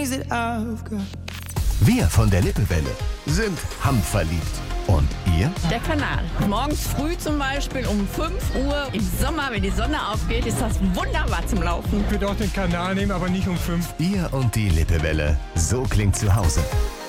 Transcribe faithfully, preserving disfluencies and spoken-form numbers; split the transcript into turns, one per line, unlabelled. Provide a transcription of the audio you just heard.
that I've got.
Wir von der Lippewelle sind hamverliebt. Und ihr?
Der Kanal. Morgens früh zum Beispiel um fünf Uhr. Im Sommer, wenn die Sonne aufgeht, ist das wunderbar zum Laufen.
Ich würde auch den Kanal nehmen, aber nicht um fünf.
Ihr und die Lippewelle. So klingt zu Hause.